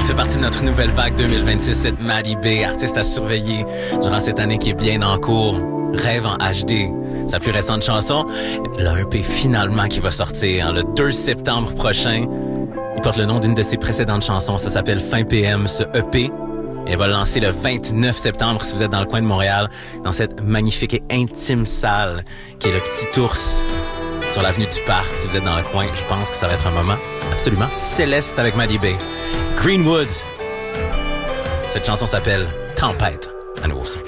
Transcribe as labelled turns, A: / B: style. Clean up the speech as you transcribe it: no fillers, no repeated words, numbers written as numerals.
A: fait partie de notre nouvelle vague 2026, cette Maddie B, artiste à surveiller durant cette année qui est bien en cours. Rêve en HD, sa plus récente chanson, elle a un EP finalement qui va sortir le 2 septembre prochain. Il porte le nom d'une de ses précédentes chansons, ça s'appelle Fin PM, ce EP. Et elle va le lancer le 29 septembre si vous êtes dans le coin de Montréal, dans cette magnifique et intime salle qui est le Petit Ours sur l'avenue du Parc. Si vous êtes dans le coin, je pense que ça va être un moment absolument céleste avec Maddie B. Greenwoods. Cette chanson s'appelle Tempête à nouveau son.